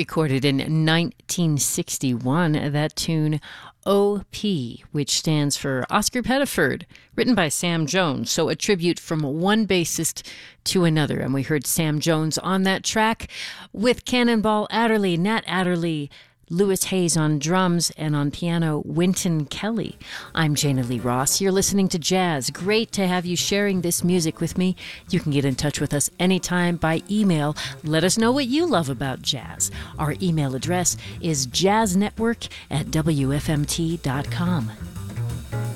recorded in 1961, that tune O.P., which stands for Oscar Pettiford, written by Sam Jones, so a tribute from one bassist to another. And we heard Sam Jones on that track with Cannonball Adderley, Nat Adderley, Louis Hayes on drums, and on piano, Wynton Kelly. I'm Jana Lee Ross. You're listening to Jazz. Great to have you sharing this music with me. You can get in touch with us anytime by email. Let us know what you love about jazz. Our email address is jazznetwork@wfmt.com.